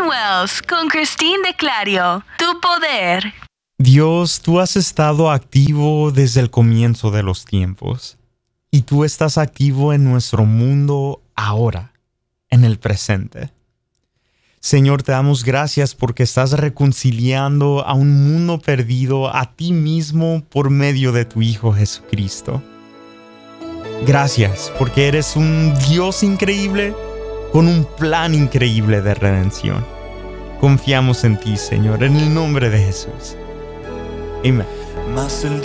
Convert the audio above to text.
Wells con Christine de Clario. Tu poder. Dios, tú has estado activo desde el comienzo de los tiempos. Y tú estás activo en nuestro mundo ahora, en el presente. Señor, te damos gracias porque estás reconciliando a un mundo perdido a ti mismo por medio de tu Hijo Jesucristo. Gracias porque eres un Dios increíble con un plan increíble de redención. Confiamos en ti, Señor, en el nombre de Jesús. Amén.